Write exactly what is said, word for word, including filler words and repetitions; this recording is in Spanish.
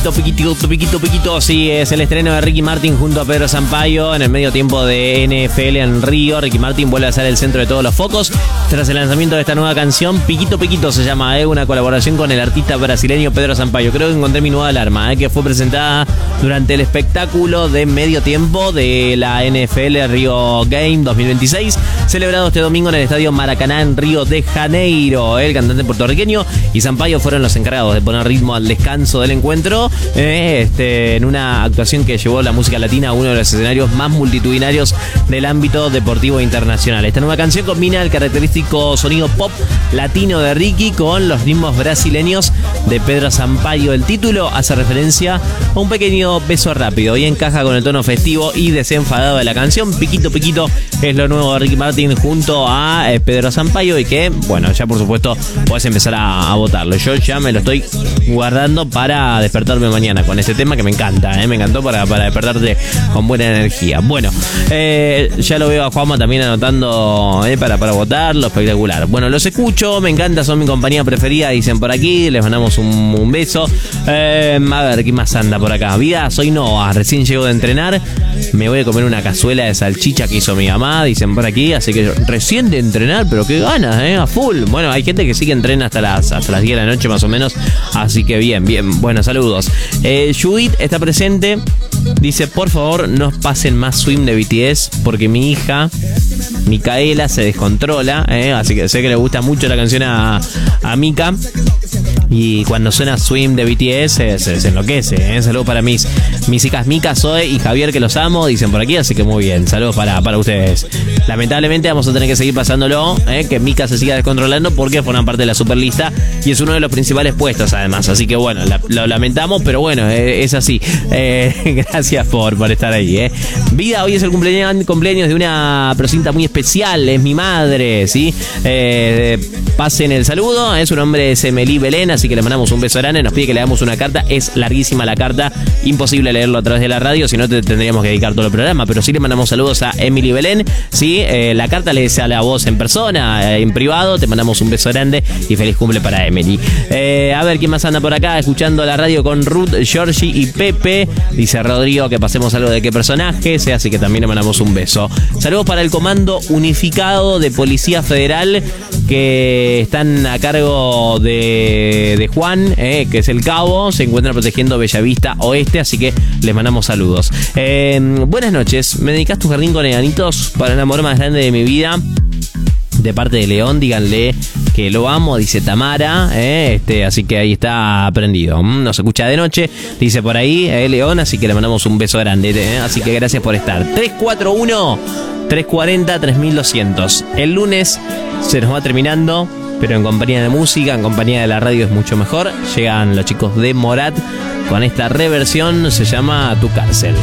Piquito, piquito, piquito, sí, es el estreno de Ricky Martin junto a Pedro Sampaio en el medio tiempo de N F L en Río. Ricky Martin vuelve a ser el centro de todos los focos tras el lanzamiento de esta nueva canción. Piquito, piquito se llama, ¿eh? Una colaboración con el artista brasileño Pedro Sampaio. Creo que encontré mi nueva alarma, ¿eh? Que fue presentada durante el espectáculo de medio tiempo de la N F L Rio Game dos mil veintiséis, celebrado este domingo en el estadio Maracaná en Río de Janeiro. El cantante puertorriqueño y Sampaio fueron los encargados de poner ritmo al descanso del encuentro. Eh, este, en una actuación que llevó la música latina a uno de los escenarios más multitudinarios del ámbito deportivo internacional. Esta nueva canción combina el característico sonido pop latino de Ricky con los ritmos brasileños de Pedro Sampaio. El título hace referencia a un pequeño beso rápido y encaja con el tono festivo y desenfadado de la canción. Piquito, piquito es lo nuevo de Ricky Martin junto a eh, Pedro Sampaio, y que, bueno, ya por supuesto podés empezar a, a votarlo. Yo ya me lo estoy guardando para despertarme mañana con este tema que me encanta, ¿eh? Me encantó para, para despertarte con buena energía. Bueno, eh, ya lo veo a Juanma también anotando eh, para, para votarlo, espectacular. Bueno, los escucho, me encanta, son mi compañía preferida, dicen por aquí, les mandamos un, un beso. Eh, a ver, ¿qué más anda por acá? Vida, soy Noah, recién llego de entrenar, me voy a comer una cazuela de salchicha que hizo mi mamá, dicen por aquí, así que yo, recién de entrenar, pero qué ganas, ¿eh? A full. Bueno, hay gente que sí que entrena hasta las, hasta las diez de la noche más o menos, así que bien, bien, bueno, saludos. Eh, Judith está presente, dice, por favor no pasen más Swim de B T S porque mi hija Micaela se descontrola, eh, así que sé que le gusta mucho la canción a, a Mika, y cuando suena Swim de B T S se, se enloquece, eh. Saludos para mis, mis hijas Mika, Zoe y Javier, que los amo, dicen por aquí, así que muy bien, saludos para, para ustedes. Lamentablemente vamos a tener que seguir pasándolo, eh, que Mika se siga descontrolando porque forman parte de la superlista y es uno de los principales puestos además, así que bueno, la, lo lamentamos, pero bueno, eh, es así. Eh, gracias por, por estar ahí, eh. Vida, hoy es el cumpleaños, cumpleaños de una precinta muy especial, es mi madre, ¿sí? Eh, pasen el saludo, eh, su nombre es Emily Belén, así que le mandamos un beso grande, nos pide que le damos una carta, es larguísima la carta, imposible leerlo a través de la radio, si no te tendríamos que dedicar todo el programa, pero sí le mandamos saludos a Emily Belén, ¿sí? Eh, la carta le sale a vos en persona, eh, en privado, te mandamos un beso grande y feliz cumple para Emily. Eh, a ver, ¿quién más anda por acá escuchando la radio con Ruth, Georgie y Pepe? Dice Rodrigo que pasemos algo de qué personaje, eh, así que también le mandamos un beso. Saludos para el Comando Unificado de Policía Federal, que están a cargo de, de Juan, eh, que es el cabo, se encuentran protegiendo Bellavista Oeste, así que les mandamos saludos. Eh, buenas noches, ¿me dedicás tu jardín con enanitos para el amor más grande de mi vida? De parte de León, díganle que lo amo, dice Tamara, eh, este, así que ahí está aprendido. Nos escucha de noche, dice por ahí, eh, León, así que le mandamos un beso grande, eh, así que gracias por estar. tres cuatro uno, tres cuatro cero, tres mil doscientos. El lunes se nos va terminando, pero en compañía de música, en compañía de la radio es mucho mejor. Llegan los chicos de Morat con esta reversión, se llama Tu Cárcel.